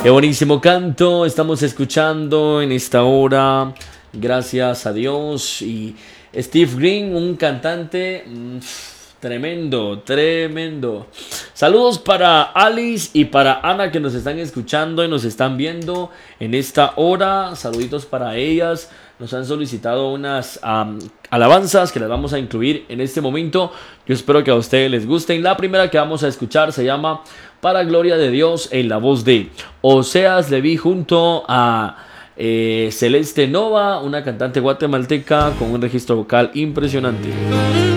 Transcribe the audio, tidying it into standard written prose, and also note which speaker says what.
Speaker 1: Qué buenísimo canto estamos escuchando en esta hora. Gracias a Dios. Y Steve Green, un cantante tremendo, tremendo. Saludos para Alice y para Ana que nos están escuchando y nos están viendo en esta hora. Saluditos para ellas. Nos han solicitado unas alabanzas que las vamos a incluir en este momento. Yo espero que a ustedes les gusten. La primera que vamos a escuchar se llama Para Gloria de Dios, en la voz de Oseas Leví junto a Celeste Nova, una cantante guatemalteca con un registro vocal impresionante.